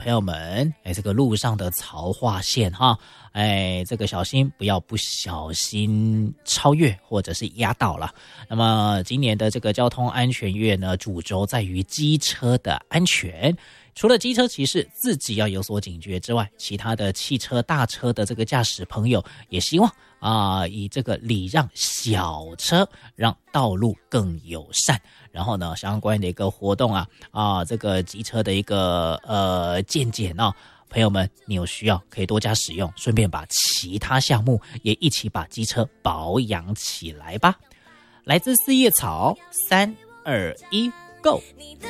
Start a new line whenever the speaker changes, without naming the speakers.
朋友们，这个路上的槽化线哈，这个小心不要不小心超越或者是压到了。那么今年的这个交通安全月呢，主轴在于机车的安全。除了机车骑士自己要有所警觉之外，其他的汽车大车的这个驾驶朋友也希望以这个礼让小车，让道路更友善。然后呢，相关的一个活动这个机车的一个健检朋友们，你有需要可以多加使用，顺便把其他项目也一起把机车保养起来吧。来自四叶草，3、2、1，Go。